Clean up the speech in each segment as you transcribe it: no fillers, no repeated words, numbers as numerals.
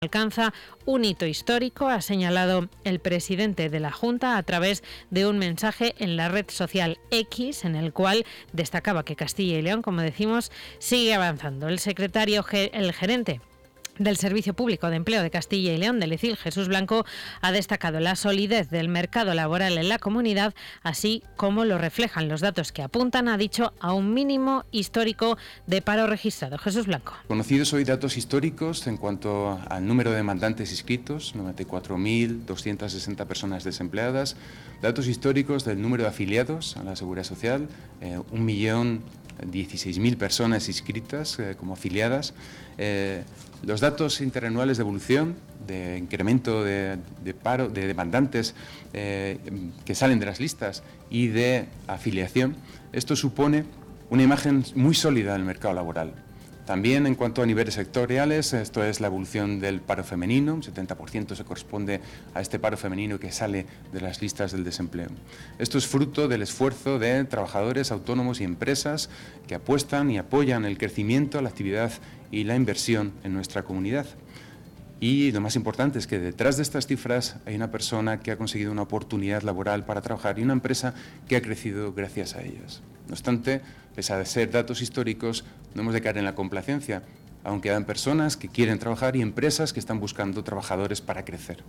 alcanza un hito histórico, ha señalado el presidente de la Junta a través de un mensaje en la red social X, en el cual destacaba que Castilla y León, como decimos, sigue avanzando. El gerente del Servicio Público de Empleo de Castilla y León, del ECIL, Jesús Blanco, ha destacado la solidez del mercado laboral en la comunidad, así como lo reflejan los datos que apuntan, ha dicho, a un mínimo histórico de paro registrado. Jesús Blanco. Conocidos hoy datos históricos en cuanto al número de demandantes inscritos, 94.260 personas desempleadas, datos históricos del número de afiliados a la Seguridad Social, 1.016.000 personas inscritas como afiliadas, los datos interanuales de evolución, de incremento de paro, de demandantes que salen de las listas y de afiliación. Esto supone una imagen muy sólida del mercado laboral. También en cuanto a niveles sectoriales, esto es la evolución del paro femenino, un 70% se corresponde a este paro femenino que sale de las listas del desempleo. Esto es fruto del esfuerzo de trabajadores autónomos y empresas que apuestan y apoyan el crecimiento, la actividad y la inversión en nuestra comunidad. Y lo más importante es que detrás de estas cifras hay una persona que ha conseguido una oportunidad laboral para trabajar y una empresa que ha crecido gracias a ellas. No obstante, pese a ser datos históricos, no hemos de caer en la complacencia. Aún quedan personas que quieren trabajar y empresas que están buscando trabajadores para crecer.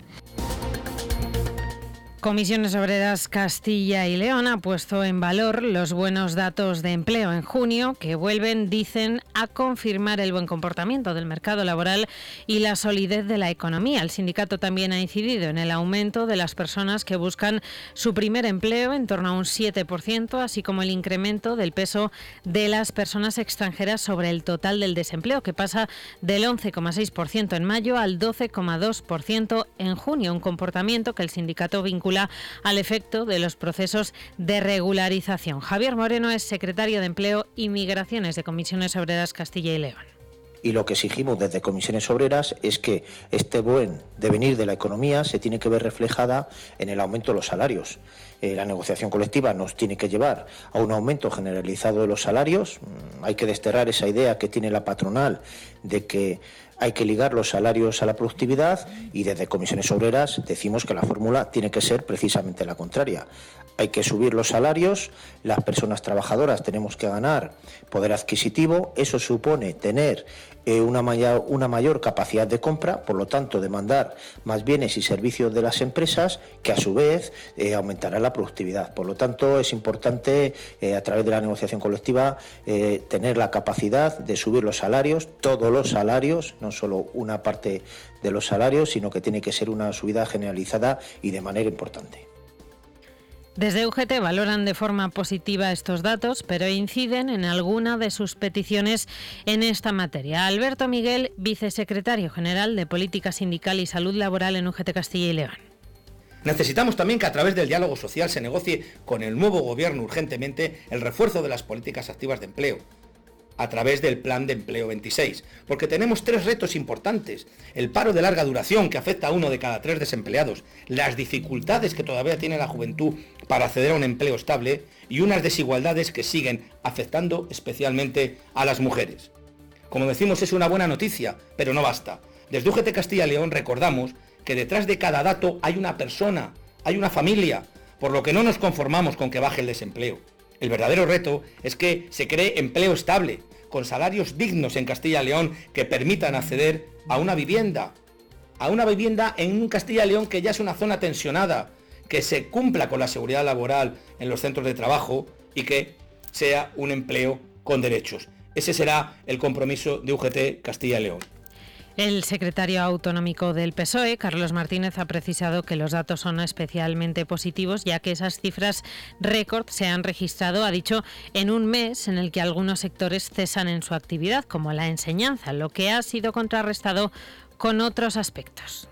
Comisiones Obreras Castilla y León ha puesto en valor los buenos datos de empleo en junio que vuelven, dicen, a confirmar el buen comportamiento del mercado laboral y la solidez de la economía. El sindicato también ha incidido en el aumento de las personas que buscan su primer empleo, en torno a un 7%, así como el incremento del peso de las personas extranjeras sobre el total del desempleo, que pasa del 11,6% en mayo al 12,2% en junio, un comportamiento que el sindicato vincula al efecto de los procesos de regularización. Javier Moreno es secretario de Empleo y Migraciones de Comisiones Obreras Castilla y León. Y lo que exigimos desde Comisiones Obreras es que este buen devenir de la economía se tiene que ver reflejada en el aumento de los salarios. La negociación colectiva nos tiene que llevar a un aumento generalizado de los salarios. Hay que desterrar esa idea que tiene la patronal de que hay que ligar los salarios a la productividad, y desde Comisiones Obreras decimos que la fórmula tiene que ser precisamente la contraria. Hay que subir los salarios, las personas trabajadoras tenemos que ganar poder adquisitivo, eso supone tener una mayor capacidad de compra, por lo tanto demandar más bienes y servicios de las empresas, que a su vez aumentará la productividad. Por lo tanto, es importante a través de la negociación colectiva tener la capacidad de subir los salarios, todos los salarios, no solo una parte de los salarios, sino que tiene que ser una subida generalizada y de manera importante. Desde UGT valoran de forma positiva estos datos, pero inciden en alguna de sus peticiones en esta materia. Alberto Miguel, vicesecretario general de Política Sindical y Salud Laboral en UGT Castilla y León. Necesitamos también que a través del diálogo social se negocie con el nuevo gobierno urgentemente el refuerzo de las políticas activas de empleo, a través del Plan de Empleo 26, porque tenemos 3 retos importantes: el paro de larga duración, que afecta a 1 de cada 3 desempleados, las dificultades que todavía tiene la juventud para acceder a un empleo estable y unas desigualdades que siguen afectando especialmente a las mujeres. Como decimos, es una buena noticia, pero no basta. Desde UGT Castilla y León recordamos que detrás de cada dato hay una persona, hay una familia, por lo que no nos conformamos con que baje el desempleo. El verdadero reto es que se cree empleo estable, con salarios dignos en Castilla y León que permitan acceder a una vivienda en un Castilla y León que ya es una zona tensionada, que se cumpla con la seguridad laboral en los centros de trabajo y que sea un empleo con derechos. Ese será el compromiso de UGT Castilla y León. El secretario autonómico del PSOE, Carlos Martínez, ha precisado que los datos son especialmente positivos, ya que esas cifras récord se han registrado, ha dicho, en un mes en el que algunos sectores cesan en su actividad, como la enseñanza, lo que ha sido contrarrestado con otros aspectos.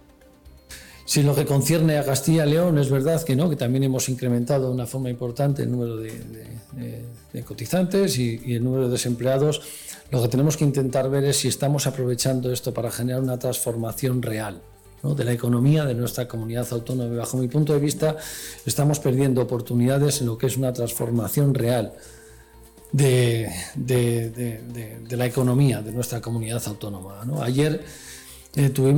Si lo que concierne a Castilla y León es verdad que no, que también hemos incrementado de una forma importante el número de cotizantes y el número de desempleados. Lo que tenemos que intentar ver es si estamos aprovechando esto para generar una transformación real, ¿no?, de la economía de nuestra comunidad autónoma. Bajo mi punto de vista, estamos perdiendo oportunidades en lo que es una transformación real de la economía de nuestra comunidad autónoma, ¿no? Ayer tuvimos